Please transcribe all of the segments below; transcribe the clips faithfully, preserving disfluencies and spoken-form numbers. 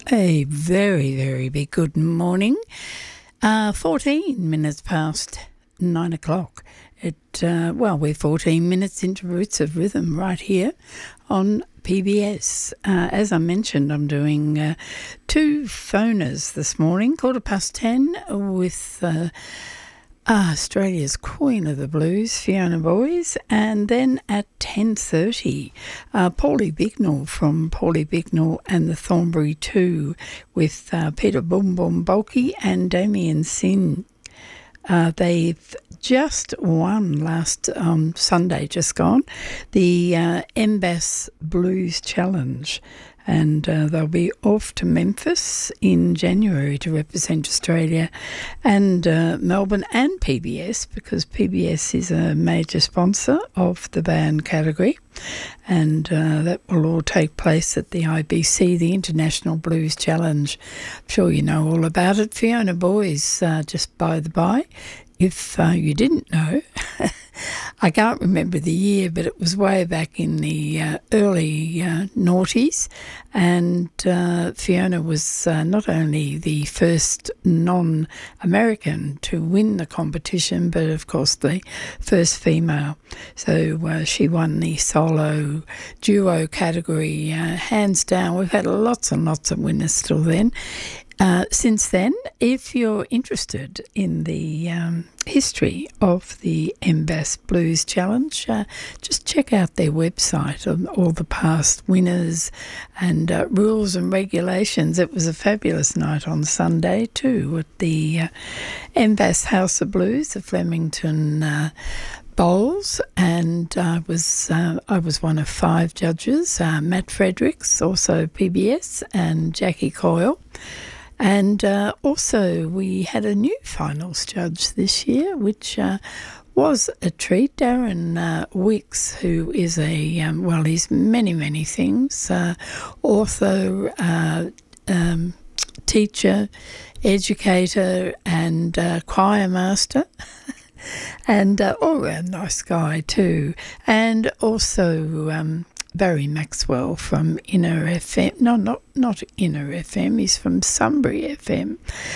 A very, very big good morning. Uh, fourteen minutes past nine o'clock. It, uh, well, we're fourteen minutes into Roots of Rhythm right here on P B S. Uh, as I mentioned, I'm doing uh, two phoners this morning, quarter past ten, with uh, uh, Australia's Queen of the Blues, Fiona Boyes, and then at ten thirty, uh, Paulie Bignell from Paulie Bignell and the Thornbury Two with uh, Peter Boom Boom Bulky and Damien Sin. Uh, they've just won last um, Sunday, just gone, the uh, M B A S Blues Challenge. And uh, they'll be off to Memphis in January to represent Australia and uh, Melbourne and P B S, because P B S is a major sponsor of the band category. And uh, that will all take place at the I B C, the International Blues Challenge. I'm sure you know all about it. Fiona Boyes, uh, just by the by, if uh, you didn't know, I can't remember the year, but it was way back in the uh, early uh, noughties, and uh, Fiona was uh, not only the first non-American to win the competition, but of course the first female. So uh, she won the solo duo category, uh, hands down. We've had lots and lots of winners still then. Uh, since then, if you're interested in the um, history of the M B A S Blues Challenge, uh, just check out their website on all the past winners and uh, rules and regulations. It was a fabulous night on Sunday too at the uh, M B A S House of Blues, the Flemington uh, Bowls, and I was uh, I was one of five judges. Uh, Matt Fredericks, also P B S, and Jackie Coyle. And uh, also we had a new finals judge this year, which uh, was a treat. Darren uh, Wicks, who is a, um, well, he's many, many things, uh, author, uh, um, teacher, educator, and uh, choir master. And uh, oh, a nice guy too. And also um, Barry Maxwell from Inner F M. No, not not Inner F M. He's from Sunbury F M.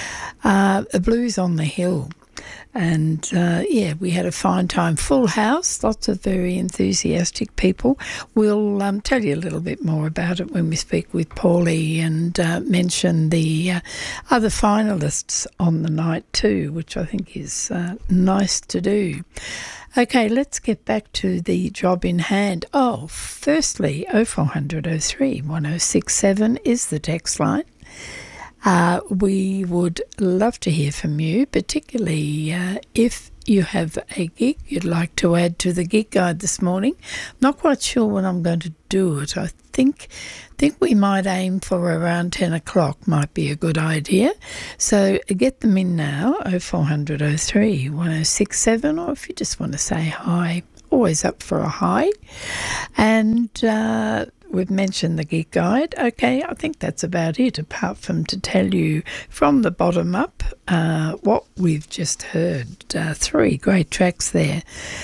Uh, a Blues on the Hill. And, uh, yeah, we had a fine time. Full house, lots of very enthusiastic people. We'll um, tell you a little bit more about it when we speak with Paulie and uh, mention the uh, other finalists on the night too, which I think is uh, nice to do. Okay, let's get back to the job in hand. Oh, firstly, oh four hundred oh three one oh six seven is the text line. Uh, we would love to hear from you, particularly uh, if you have a gig you'd like to add to the gig guide this morning. I'm not quite sure when I'm going to do it. I think think we might aim for around ten o'clock might be a good idea. So get them in now, oh four hundred oh three one oh six seven, or if you just want to say hi, always up for a hi. And uh, we've mentioned the gig guide. Okay, I think that's about it, apart from to tell you from the bottom up uh, what we've just heard. Uh, three great tracks there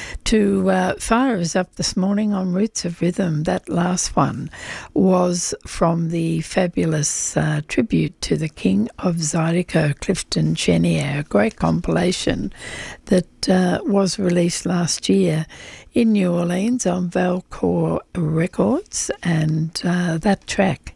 to uh, fire us up this morning on Roots of Rhythm. That last one was from the fabulous uh, tribute to the King of Zydeco, Clifton Chenier, a great compilation that uh, was released last year in New Orleans on Valcor Records, and uh, that track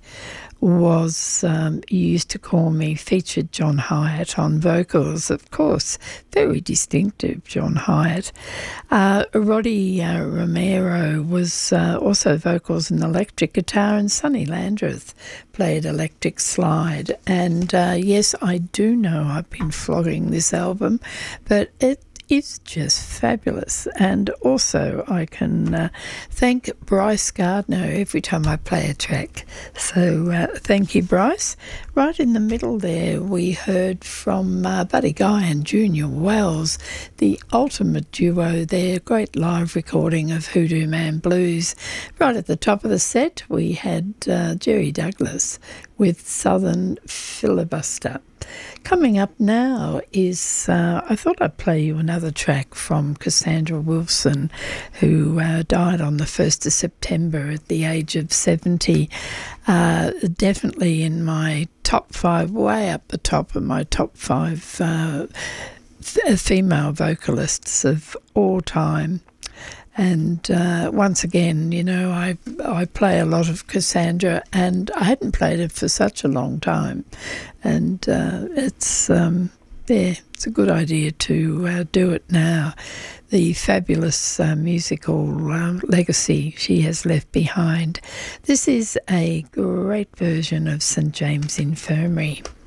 was um, You Used to Call Me, featured John Hyatt on vocals, of course, very distinctive John Hyatt. Uh, Roddy uh, Romero was uh, also vocals and electric guitar, and Sonny Landreth played electric slide. And uh, yes, I do know I've been flogging this album, but it is just fabulous. And also I can uh, thank Bryce Gardner every time I play a track. So uh, thank you, Bryce. Right in the middle there we heard from uh, Buddy Guy and Junior Wells, the ultimate duo there, great live recording of Hoodoo Man Blues. Right at the top of the set we had uh, Jerry Douglas with Southern Filibuster. Coming up now is, uh, I thought I'd play you another track from Cassandra Wilson, who uh, died on the first of September at the age of seventy. Uh, definitely in my top top five, way up the top of my top five uh, f- female vocalists of all time. And uh, once again, you know, I I play a lot of Cassandra, and I hadn't played it for such a long time, and uh, it's um, yeah, it's a good idea to uh, do it now. The fabulous uh, musical uh, legacy she has left behind. This is a great version of Saint James Infirmary.